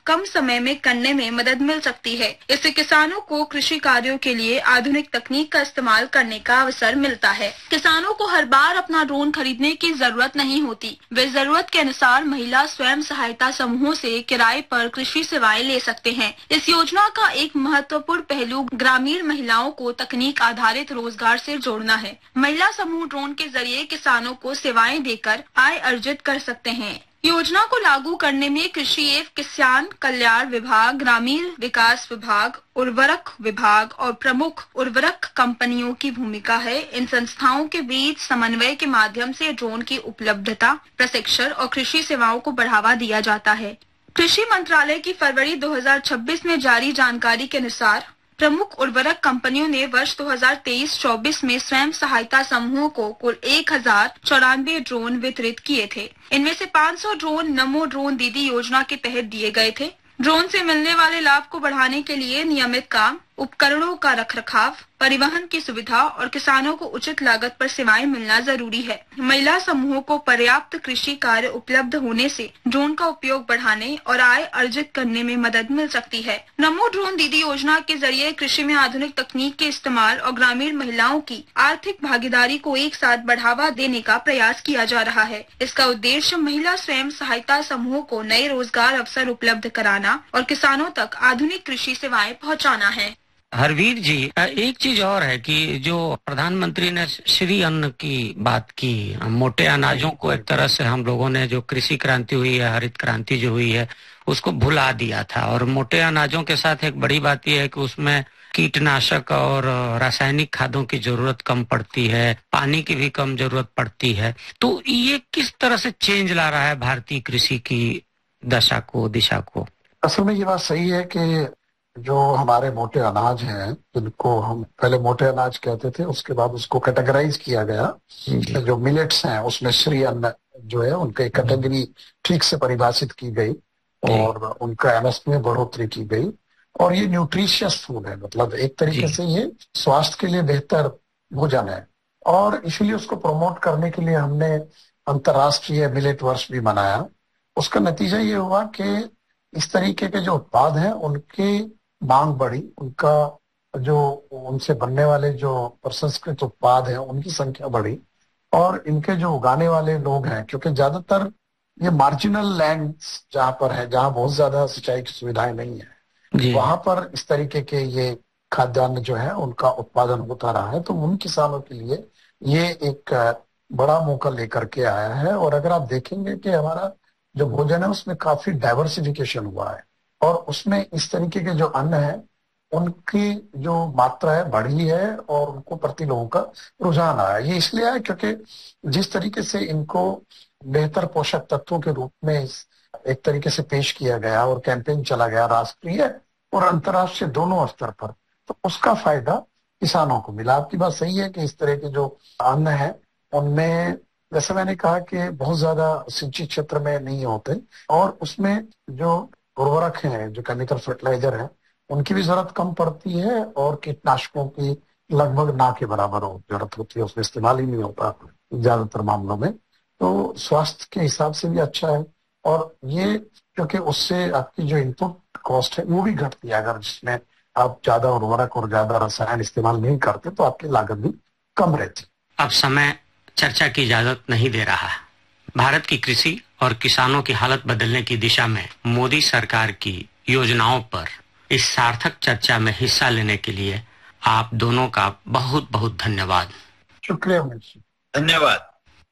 कम समय में करने में मदद मिल सकती है। इससे किसानों को कृषि कार्यों के लिए आधुनिक तकनीक का इस्तेमाल करने का अवसर मिलता है। किसानों को हर बार अपना ड्रोन खरीदने की जरूरत नहीं होती। वे जरूरत के अनुसार महिला स्वयं सहायता समूहों से किराए पर कृषि सेवाएं ले सकते हैं। इस योजना का एक महत्वपूर्ण पहलू ग्रामीण महिलाओं को तकनीक आधारित रोजगार से जोड़ना है। महिला समूह ड्रोन के जरिए किसानों को सेवाएं देकर आय अर्जित कर सकते हैं। योजना को लागू करने में कृषि एवं किसान कल्याण विभाग, ग्रामीण विकास विभाग, उर्वरक विभाग और प्रमुख उर्वरक कंपनियों की भूमिका है। इन संस्थाओं के बीच समन्वय के माध्यम से ड्रोन की उपलब्धता, प्रशिक्षण और कृषि सेवाओं को बढ़ावा दिया जाता है। कृषि मंत्रालय की फरवरी 2026 में जारी जानकारी के अनुसार प्रमुख उर्वरक कंपनियों ने वर्ष 2023-24 में स्वयं सहायता समूहों को कुल 1094 ड्रोन वितरित किए थे। इनमें से 500 ड्रोन नमो ड्रोन दीदी योजना के तहत दिए गए थे। ड्रोन से मिलने वाले लाभ को बढ़ाने के लिए नियमित काम, उपकरणों का रखरखाव, परिवहन की सुविधा और किसानों को उचित लागत पर सेवाएं मिलना जरूरी है। महिला समूहों को पर्याप्त कृषि कार्य उपलब्ध होने से ड्रोन का उपयोग बढ़ाने और आय अर्जित करने में मदद मिल सकती है। नमो ड्रोन दीदी योजना के जरिए कृषि में आधुनिक तकनीक के इस्तेमाल और ग्रामीण महिलाओं की आर्थिक भागीदारी को एक साथ बढ़ावा देने का प्रयास किया जा रहा है। इसका उद्देश्य महिला स्वयं सहायता समूहों को नए रोजगार अवसर उपलब्ध कराना और किसानों तक आधुनिक कृषि सेवाएं पहुँचाना है। हरवीर जी, एक चीज और है कि जो प्रधानमंत्री ने श्री अन्न की बात की, मोटे अनाजों को एक तरह से हम लोगों ने जो कृषि क्रांति हुई है, हरित क्रांति जो हुई है, उसको भुला दिया था। और मोटे अनाजों के साथ एक बड़ी बात यह है कि उसमें कीटनाशक और रासायनिक खादों की जरूरत कम पड़ती है, पानी की भी कम जरूरत पड़ती है। तो ये किस तरह से चेंज ला रहा है भारतीय कृषि की दिशा को? असल में ये बात सही है कि जो हमारे मोटे अनाज हैं, जिनको हम पहले मोटे अनाज कहते थे, उसके बाद उसको कैटेगराइज किया गया। जो मिलेट्स हैं उसमें श्री अन्न जो है उनकी कैटेगरी ठीक से परिभाषित की गई और उनका एमएसपी में बढ़ोतरी की गई। और ये न्यूट्रिशियस फूड है, मतलब एक तरीके से ये स्वास्थ्य के लिए बेहतर भोजन है। और इसलिए उसको प्रमोट करने के लिए हमने अंतर्राष्ट्रीय मिलेट वर्ष भी मनाया। उसका नतीजा ये हुआ कि इस तरीके के जो उत्पाद हैं उनकी मांग बढ़ी, उनका जो उनसे बनने वाले जो प्रसंस्कृत उत्पाद हैं उनकी संख्या बढ़ी। और इनके जो उगाने वाले लोग हैं, क्योंकि ज्यादातर ये मार्जिनल लैंड जहाँ पर है, जहाँ बहुत ज्यादा सिंचाई की सुविधाएं नहीं है, वहां पर इस तरीके के ये खाद्यान्न जो है उनका उत्पादन होता रहा है। तो उन किसानों के लिए ये एक बड़ा मौका लेकर के आया है। और अगर आप देखेंगे कि हमारा जो भोजन है उसमें काफी डाइवर्सिफिकेशन हुआ है और उसमें इस तरीके के जो अन्न है उनकी जो मात्रा है बढ़ी है और उनको प्रति लोगों का रुझान आया। ये इसलिए आया क्योंकि जिस तरीके से इनको बेहतर पोषक तत्वों के रूप में एक तरीके से पेश किया गया और कैंपेन चला गया राष्ट्रीय और अंतर्राष्ट्रीय दोनों स्तर पर, तो उसका फायदा किसानों को मिला। आपकी बात सही है कि इस तरह के जो अन्न है उनमें, जैसे मैंने कहा कि बहुत ज्यादा सिंचित क्षेत्र में नहीं होते और उसमें जो उर्वरक हैं, जो केमिकल फर्टिलाइजर हैं, उनकी भी जरूरत कम पड़ती है और कीटनाशकों की लगभग ना के बराबर जरूरत होती है, उसमें इस्तेमाल ही नहीं होता ज्यादातर मामलों में। तो स्वास्थ्य के हिसाब से भी अच्छा है और ये क्योंकि उससे आपकी जो इनपुट कॉस्ट है वो भी घटती है। अगर जिसमें आप ज्यादा उर्वरक और ज्यादा रसायन इस्तेमाल नहीं करते तो आपकी लागत भी कम रहती। अब समय चर्चा की इजाजत नहीं दे रहा। भारत की कृषि और किसानों की हालत बदलने की दिशा में मोदी सरकार की योजनाओं पर इस सार्थक चर्चा में हिस्सा लेने के लिए आप दोनों का बहुत बहुत धन्यवाद। शुक्रिया। धन्यवाद।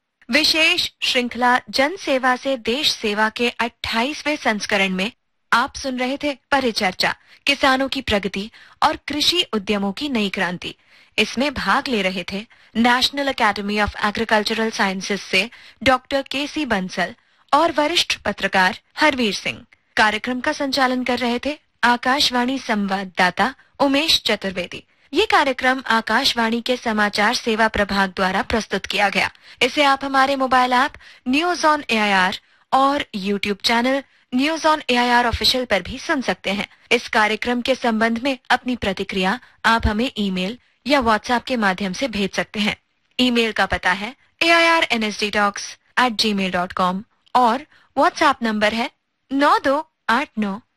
विशेष श्रृंखला जन सेवा से देश सेवा के 28वें संस्करण में आप सुन रहे थे परिचर्चा, किसानों की प्रगति और कृषि उद्यमों की नई क्रांति। इसमें भाग ले रहे थे national academy of agricultural sciences से डॉक्टर केसी बंसल और वरिष्ठ पत्रकार हरवीर सिंह। कार्यक्रम का संचालन कर रहे थे आकाशवाणी संवाददाता उमेश चतुर्वेदी। ये कार्यक्रम आकाशवाणी के समाचार सेवा प्रभाग द्वारा प्रस्तुत किया गया। इसे आप हमारे mobile app news on AIR और YouTube channel news on AIR official पर भी सुन सकते हैं। इस कार्यक्रम के संबंध में अपनी प्रतिक्रिया आप हमें ईमेल या व्हाट्सएप के माध्यम से भेज सकते हैं। ईमेल का पता है airnsdtalks@gmail.com और व्हाट्सएप नंबर है 9289